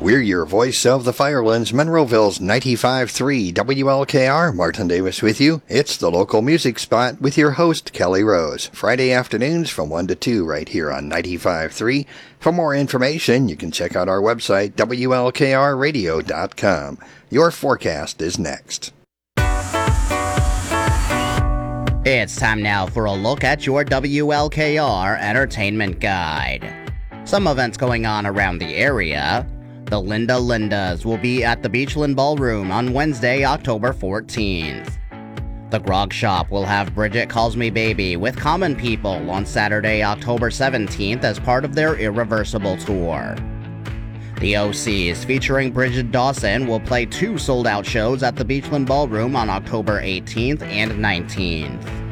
We're your voice of the Firelands, Monroeville's 95.3 WLKR. Martin Davis with you. It's the local music spot with your host, Kelly Rose. Friday afternoons from 1 to 2 right here on 95.3. For more information, you can check out our website, WLKRradio.com. Your forecast is next. It's time now for a look at your WLKR Entertainment Guide. Some events going on around the area. The Linda Lindas will be at the Beachland Ballroom on Wednesday, October 14th. The Grog Shop will have Bridget Calls Me Baby with Common People on Saturday, October 17th as part of their Irreversible tour. The OCs featuring Bridget Dawson will play 2 sold-out shows at the Beachland Ballroom on October 18th and 19th.